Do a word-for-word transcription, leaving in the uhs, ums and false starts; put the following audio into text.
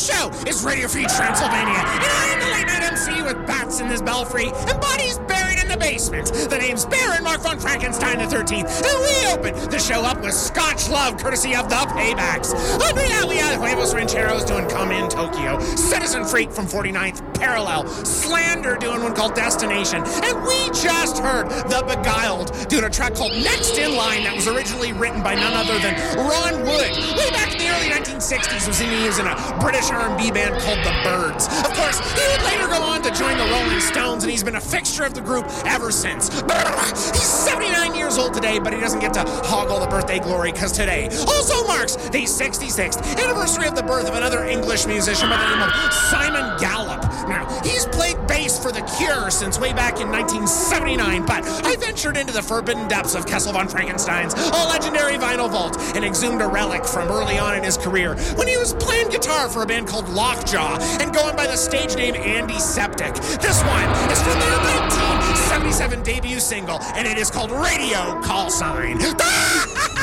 show is Radio Free Transylvania, and I am the late night M C with bats in this belfry and bodies buried in the basement. The name's Baron Mark von Frankenstein the thirteenth, and we open the show up with Scotch Love, courtesy of the Paybacks. Under that, we had Huevos Rancheros doing Come In Tokyo, Citizen Freak from forty-ninth Parallel, Slander doing one called Destination, and we just heard The Beguiled doing a track called Next in Line that was originally written by none other than Ron Wood. Way back in the early nineteen sixties, was in using a British R and B band called The Byrds. Of course, he would later go on to join the Rolling Stones, and he's been a fixture of the group ever since. He's seventy-nine years old today, but he doesn't get to hog all the birthday glory, because today also marks the sixty-sixth anniversary of the birth of another English musician by the name of Simon Gallup. Now, he's played bass for The Cure since way back in nineteen seventy-nine, but I ventured into the forbidden depths of Kessel von Frankenstein's legendary vinyl vault and exhumed a relic from early on in his career when he was playing guitar for a band called Lockjaw and going by the stage name Andy Septic. This one is from their nineteen seventy-seven debut single, and it is called Radio Call Sign.